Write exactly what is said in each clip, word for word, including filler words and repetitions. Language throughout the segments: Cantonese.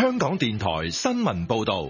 香港電台新聞報道。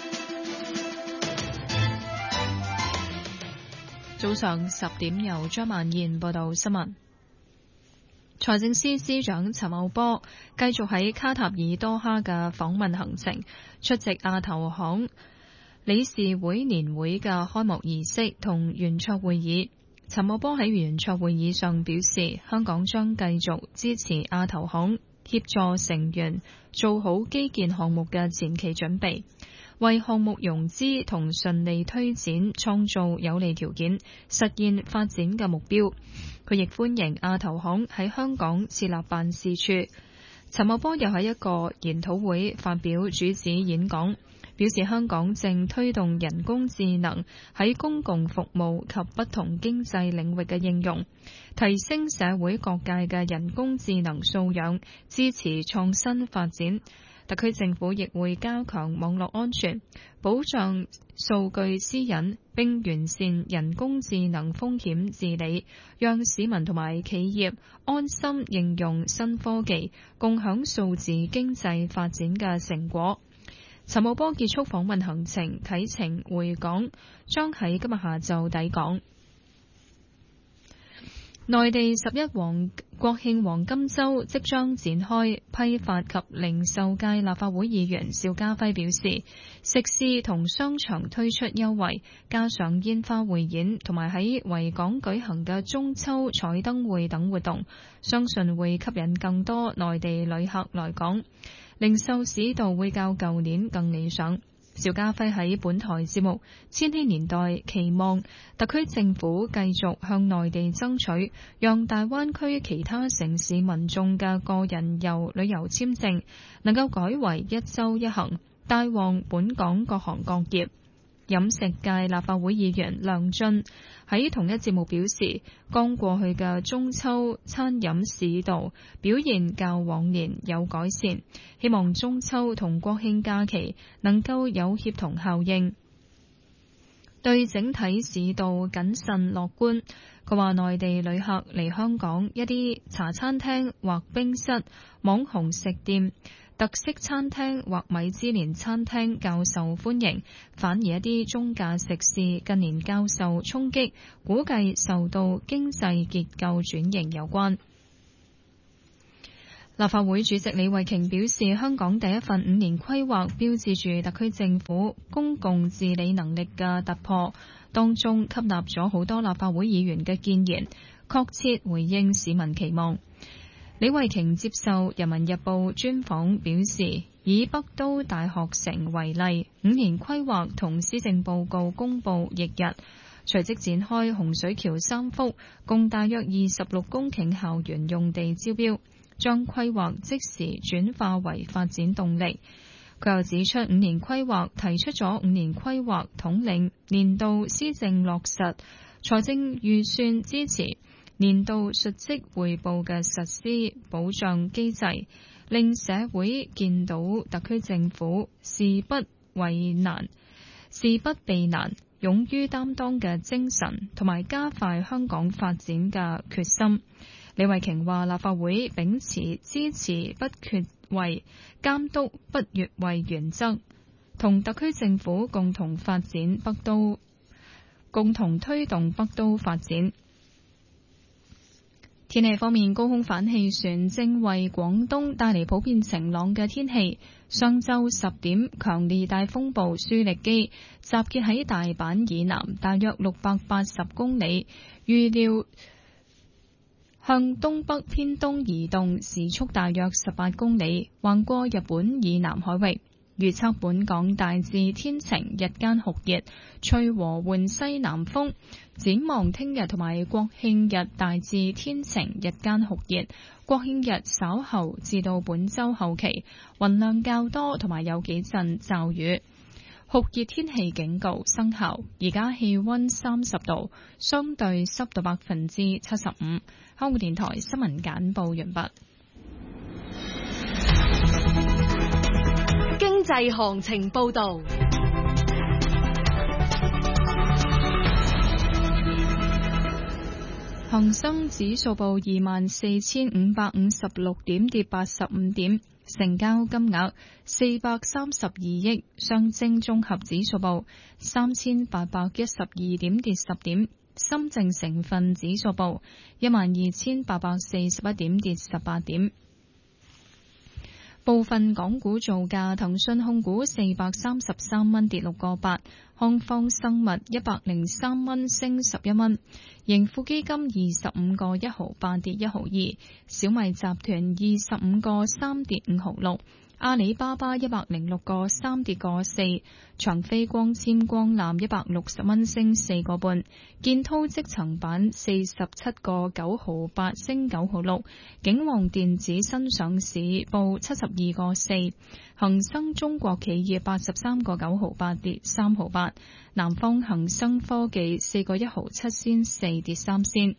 早上十點，由張曼燕報道新聞。財政司司長陳茂波繼續喺卡塔爾多哈嘅訪問行程，出席亞投行理事會年會嘅開幕儀式同圓桌會議。陳茂波喺圓桌會議上表示，香港將繼續支持亞投行協助成員做好基建項目嘅前期準備，為項目融資同順利推展創造有利條件，實現發展嘅目標。佢亦歡迎亞投行喺香港設立辦事處。陳茂波又喺一個研討會發表主旨演講，表示香港正推動人工智能喺公共服務及不同經濟領域嘅應用，提升社會各界嘅人工智能素養，支持創新發展。特區政府亦會加強網絡安全，保障數據私隱，並完善人工智能風險治理，讓市民同埋企業安心應用新科技，共享數字經濟發展嘅成果。陳茂波結束訪問行程，啟程回港，將喺今日下晝抵港。內地十一黃國慶黃金週即將展開，批發及零售界立法會議員邵家輝表示，食肆同商場推出優惠，加上煙花匯演同埋喺維港舉行嘅中秋彩燈會等活動，相信會吸引更多內地旅客來港，零售市道會較舊年更理想。邵家輝喺本台節目《千禧年代》期望特區政府繼續向內地爭取，讓大灣區其他城市民眾嘅個人遊旅遊簽證能夠改為一週一行，帶旺本港各行各業。飲食界立法會議員梁進喺同一節目表示，剛過去嘅中秋餐飲市道表現較往年有改善，希望中秋同國慶假期能夠有協同效應，對整體市道謹慎樂觀。佢話內地旅客嚟香港，一啲茶餐廳或冰室、網紅食店、特色餐廳或米芝蓮餐廳較受歡迎，反而一啲中價食肆近年較受衝擊，估計受到經濟結構轉型有關。立法會主席李慧瓊表示，香港第一份五年規劃標誌住特區政府公共治理能力嘅突破，當中吸納咗好多立法會議員嘅建言，確切回應市民期望。李慧瓊接受《人民日報》專訪表示，以北都大學城為例，五年規劃同施政報告公佈翌日，隨即展開洪水橋三幅共大約二十六公頃校園用地招標，將規劃即時轉化為發展動力。佢又指出，五年規劃提出咗五年規劃統領年度施政落實、財政預算支持、年度述職匯報嘅實施保障機制，令社會見到特區政府事不為難、事不避難、勇於擔當嘅精神，同埋加快香港發展嘅決心。李慧瓊話：立法會秉持支持不缺位、監督不越位原則，同特區政府共同發展北都，共同推動北都發展。天氣方面，高空反氣旋正為廣東帶嚟普遍晴朗嘅天氣。上晝十點，強烈大風暴舒力基集結喺大阪以南大約六百八十公里，預料向東北偏東移動，時速大約十八公里，橫過日本以南海域。預測本港大致天晴，日間酷熱，吹和緩西南風。展望聽日同埋國慶日大致天晴，日間酷熱。國慶日稍後至到本週後期，雲量較多，同埋有幾陣驟雨。酷熱天氣警告生效。而家氣溫三十度，相對濕度百分之七十五。香港電台新聞簡報完畢。 經濟行情報道。 恒生指數報二萬四千五百五十六點，跌八十五點。 成交金額四百三十二億，上證綜合指數報三千八百一十二點，跌十點；深證成分指數報一萬二千八百四十一點，跌十八點。部分港股造價：騰訊控股四百三十三蚊，跌六個八；康方生物一百零三蚊，升十一蚊；盈富基金二十五個一毫八，跌一毫二；小米集團二十五個三，跌五毫六；阿里巴巴一百零六個三，跌個四；長飛光纖光纜一百六十蚊，升四個半；建滔積層板四十七個九毫八，升九毫六；景旺電子新上市報七十二個四；恒生中國企業八十三個九毫八，跌三毫八；南方恒生科技四個一毫七仙四，跌三仙。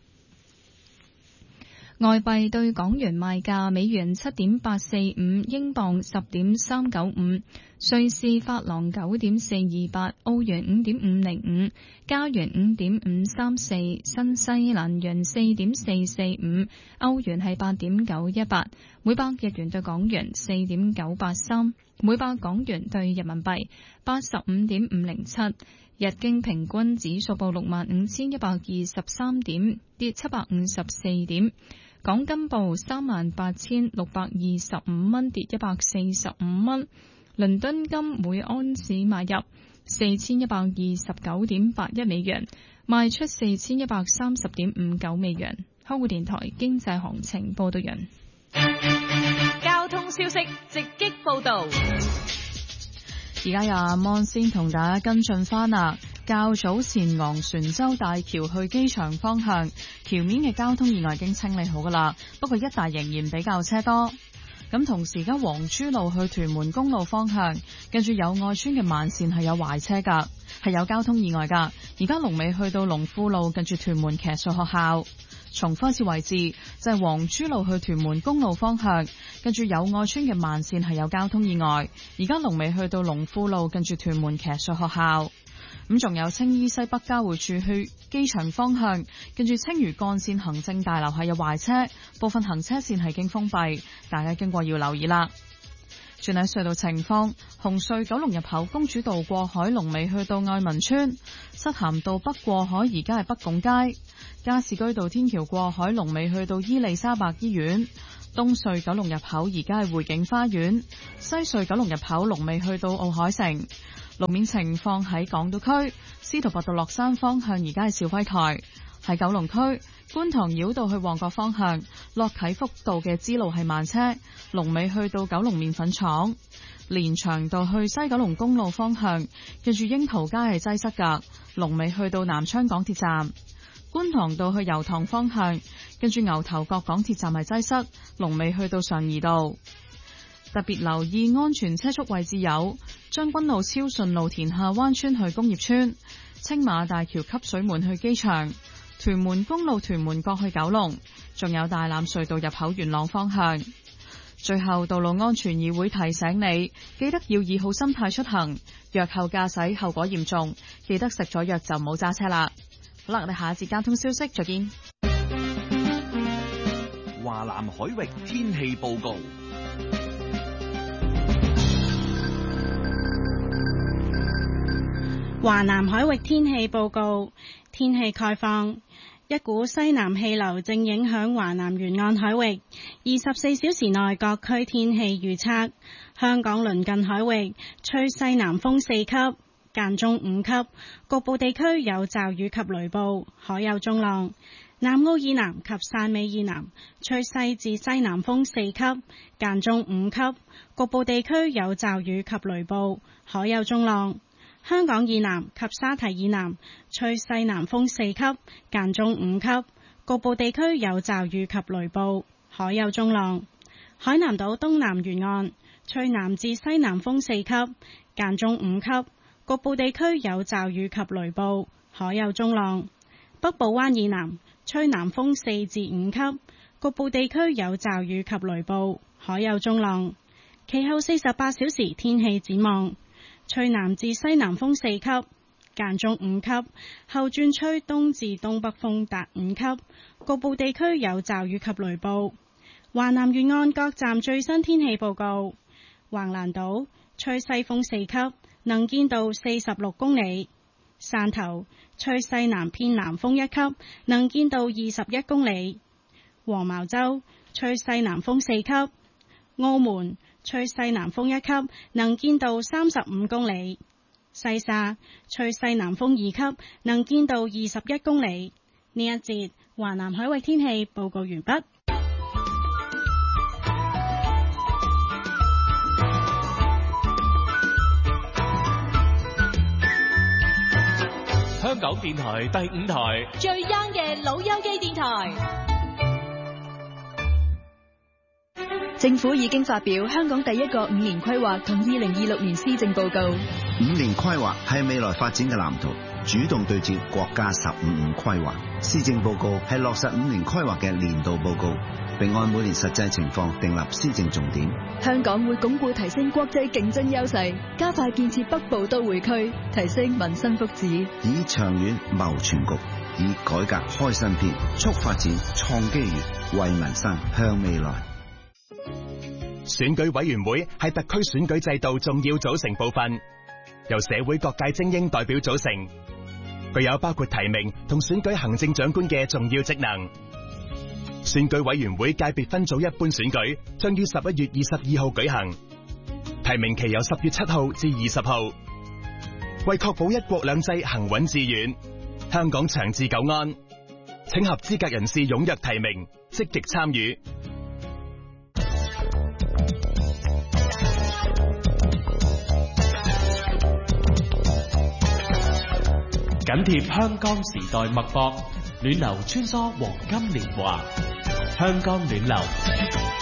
外幣對港元賣價：美元七點八四五，英鎊十點三九五，瑞士法郎九點四二八，澳元五點五零五，加元五點五三四，新西蘭元四點四四五，歐元係八點九一八，每百日元對港元四點九八三，每百港元對人民幣八十五點五零七。日經平均指數報六萬五千一百二十三點，跌七百五十四點。港金報三萬八千六百二十五蚊，跌一百四十五蚊。倫敦金每安士買入四千一百二十九點八一美元，賣出四千一百三十點五九美元。香港電台經濟行情報道人。 交通消息直擊報道。 而家有阿芒先同大家跟進翻啦。較早前昂船洲大橋去機場方向橋面嘅交通意外已經清理好噶啦，不過一帶仍然比較車多。咁同時而家黃珠路去屯門公路方向，跟住友愛村嘅慢線係有壞車噶，係有交通意外噶。而家龍尾去到龍富路，跟住屯門騎術學校。重複一次位置就係黃珠路去屯門公路方向，跟住友愛村嘅慢線係有交通意外。而家龍尾去到龍富路，跟住屯門騎術學校。咁仲有青衣西北交匯處去機場方向，跟住青嶼幹線行政大樓係有壞車，部分行車線係經封閉，大家經過要留意啦。轉喺隧道情況，紅隧九龍入口公主道過海龍尾去到愛民村，漆咸道北過海而家係北拱街，加士居道天橋過海龍尾去到伊利沙伯醫院，東隧九龍入口而家係匯景花園，西隧九龍入口龍尾去到奧海城。路面情況喺港島區，司徒拔道落山方向而家係肇輝台；喺九龍區，觀塘繞道去旺角方向，落啟福道嘅支路係慢車，龍尾去到九龍麵粉廠；連翔道去西九龍公路方向，跟住櫻桃街係擠塞噶，龍尾去到南昌港鐵站；觀塘道去油塘方向，跟住牛頭角港鐵站係擠塞，龍尾去到常怡道。特別留意安全車速位置有將軍澳超順路田下灣村去工業村、青馬大橋汲水門去機場、屯門公路屯門角去九龍，仲有大欖隧道入口元朗方向。最後，道路安全議會提醒你，記得要以好心態出行，藥後駕駛後果嚴重，記得食咗藥就唔好揸車啦。好啦，我哋下一節交通消息再見。 華南海域天氣報告。 華南海域天氣報告，天氣概況，一股西南氣流正影響華南沿岸海域，二十四小時內各區天氣預測：香港鄰近海域吹西南風四級，間中五級，局部地區有驟雨及雷暴，海有中浪；南澳以南及汕尾以南吹西至西南風四級，間中五級，局部地區有驟雨及雷暴，海有中浪。香港以南及沙堤以南吹西南風四級，間中五級，局部地區有驟雨及雷暴，海有中浪。海南島東南沿岸吹南至西南風四級，間中五級，局部地區有驟雨及雷暴，海有中浪。北部灣以南吹南風四至五級，局部地區有驟雨及雷暴，海有中浪。其後四十八小時天氣展望。吹南至西南風四級，間中五級，後轉吹東至東北風達五級，局部地區有驟雨及雷暴。 華南沿岸各站最新天氣報告：橫瀾島吹西風四級，能見度四十六公里；汕頭吹西南偏南風一級，能見度二十一公里；黃茅洲吹西南風四級；澳門吹西南風一級，能見度三十五公里；西沙吹西南風二級，能見度二十一公里。呢一節華南海域天氣報告完畢。 香港電台第五台最 young 嘅老友記電台。 政府已經發表香港第一個五年規劃同二零二六年施政報告。 五年規劃係未來發展嘅藍圖，主動對接國家十五五規劃。施政報告係落實五年規劃嘅年度報告，並按每年實際情況訂立施政重點。 香港會鞏固提升國際競爭優勢，加快建設北部都會區，提升民生福祉， 以長遠謀全局，以改革開新篇，促發展創機遇，為民生向未來。 選舉委員會係特區選舉制度重要組成部分，由社會各界精英代表組成，具有包括提名同選舉行政長官嘅重要職能。選舉委員會界別分組一般選舉將於十一月二十二號舉行，提名期由十月七號至二十號。為確保一國兩制行穩致遠，香港長治久安，請合資格人士踴躍提名，積極參與。 緊貼香港時代脈搏，暖流穿梭黃金年華，香港暖流。